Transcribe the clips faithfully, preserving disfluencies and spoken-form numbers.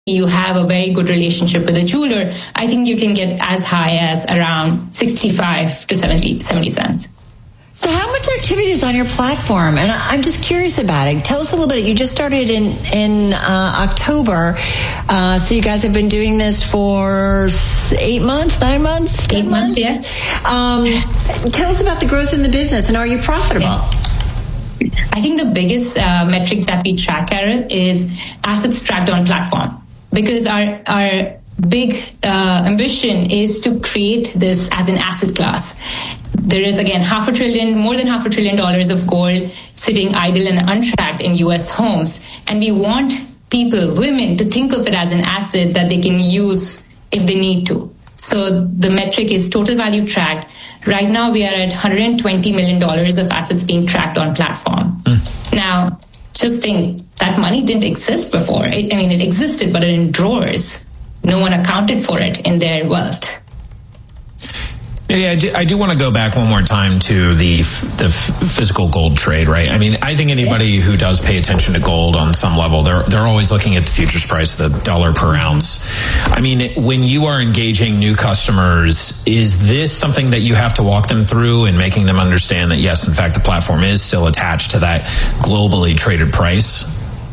you have a very good relationship with a jeweler, I think you can get as high as around sixty-five to seventy, seventy cents. So how much activity is on your platform? And I'm just curious about it. Tell us a little bit. You just started in, in uh, October. Uh, so you guys have been doing this for eight months, nine months? Eight months, yeah. Um, tell us about the growth in the business, and are you profitable? Yeah. I think the biggest uh, metric that we track, Erin, is assets tracked on platform. Because our, our big uh, ambition is to create this as an asset class. There is, again, half a trillion, more than half a trillion dollars of gold sitting idle and untracked in U S homes. And we want people, women, to think of it as an asset that they can use if they need to. So the metric is total value tracked. Right now, we are at one hundred twenty million dollars of assets being tracked on platform. Mm. Now, just think, that money didn't exist before. It, I mean, it existed, but in drawers. No one accounted for it in their wealth. Yeah, I do, I do want to go back one more time to the the physical gold trade, right? I mean, I think anybody who does pay attention to gold on some level, they're they're always looking at the futures price, the dollar per ounce. I mean, when you are engaging new customers, is this something that you have to walk them through and making them understand that, yes, in fact, the platform is still attached to that globally traded price?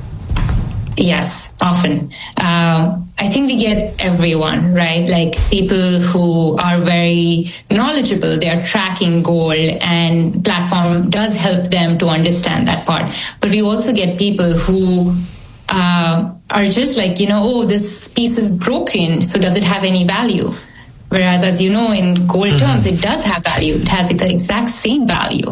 Yes, often. Um, I think we get everyone, right? Like people who are very knowledgeable, they are tracking gold, and platform does help them to understand that part. But we also get people who uh, are just like, you know, oh, this piece is broken, so does it have any value? Whereas, as you know, in gold mm-hmm. terms, it does have value. It has the exact same value.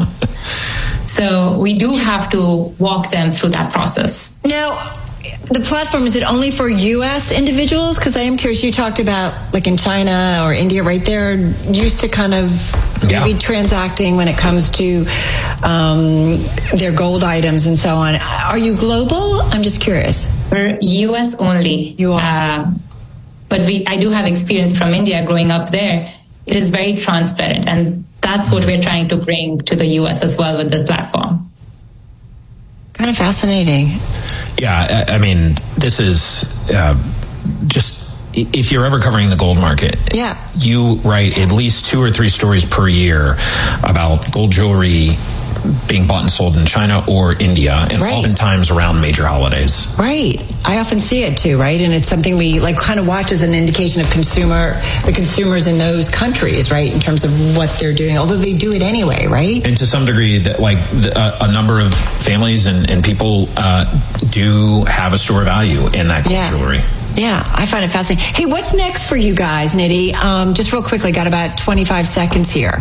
So we do have to walk them through that process. Now, the platform, is it only for U S individuals? Because I am curious, you talked about, like in China or India, right there, used to kind of yeah. maybe transacting when it comes to um, their gold items and so on. Are you global? I'm just curious. We're U S only. You are. Uh, but we, I do have experience from India growing up there. It is very transparent, and that's what we're trying to bring to the U S as well with the platform. Kind of fascinating. Yeah, I mean, this is uh, just, if you're ever covering the gold market, yeah. you write at least two or three stories per year about gold jewelry being bought and sold in China or India, and right. oftentimes around major holidays. Right. I often see it too, right? And it's something we like kind of watch as an indication of consumer, the consumers in those countries, right? In terms of what they're doing, although they do it anyway, right? And to some degree, that like the, uh, a number of families and, and people uh, do have a store value in that gold yeah. jewelry. Yeah, I find it fascinating. Hey, what's next for you guys, Nidhi? Um, just real quickly, got about twenty-five seconds here.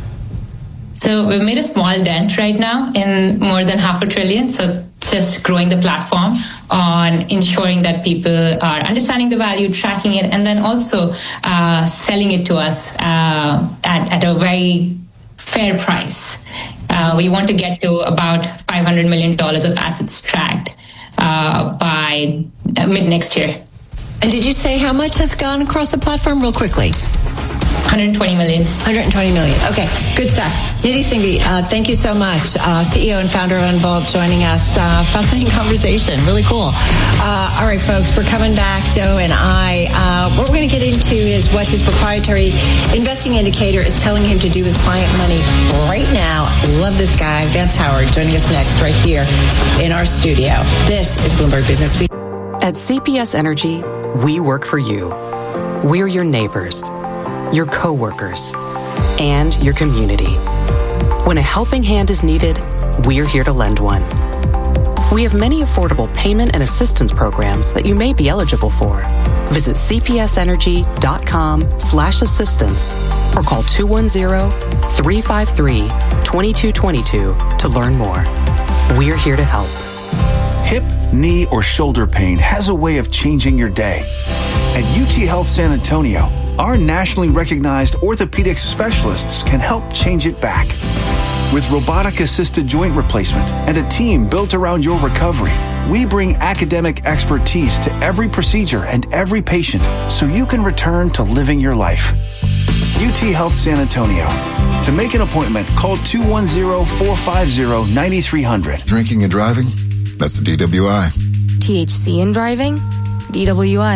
So we've made a small dent right now in more than half a trillion. So just growing the platform on ensuring that people are understanding the value, tracking it, and then also uh, selling it to us uh, at, at a very fair price. Uh, we want to get to about five hundred million dollars of assets tracked uh, by uh, mid next year. And did you say how much has gone across the platform real quickly? one hundred twenty million. one hundred twenty million. Okay, good stuff. Nidhi Singhvi, uh, thank you so much. Uh, C E O and founder of Unvault joining us. Uh, fascinating conversation. Really cool. Uh, all right, folks, we're coming back. Joe and I. Uh, what we're going to get into is what his proprietary investing indicator is telling him to do with client money right now. Love this guy. Vance Howard joining us next right here in our studio. This is Bloomberg Business Week. At C P S Energy, we work for you. We're your neighbors, your coworkers, and your community. When a helping hand is needed, we're here to lend one. We have many affordable payment and assistance programs that you may be eligible for. Visit cpsenergy.com slash assistance or call two one zero, three five three, two two two two to learn more. We're here to help. Hip, knee, or shoulder pain has a way of changing your day. At U T Health San Antonio, our nationally recognized orthopedic specialists can help change it back. With robotic-assisted joint replacement and a team built around your recovery, we bring academic expertise to every procedure and every patient so you can return to living your life. U T Health San Antonio. To make an appointment, call two one zero, four five zero, nine three zero zero. Drinking and driving? That's the D W I. T H C in driving? D W I.